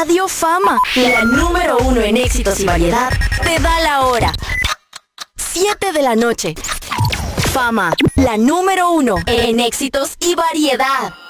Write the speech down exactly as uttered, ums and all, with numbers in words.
Radio Fama, la número uno en éxitos y variedad, te da la hora. siete de la noche. Fama, la número uno en éxitos y variedad.